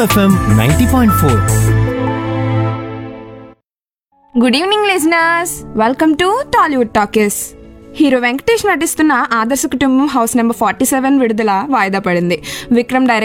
FM 90.4. Good evening listeners, welcome to Tollywood talkies. Hero Venkatesh నటిస్తున్న ఆదర్శ కుటుంబం హౌస్ నెంబర్ 47 విడుదల వాయిదా పడింది. విక్రమ్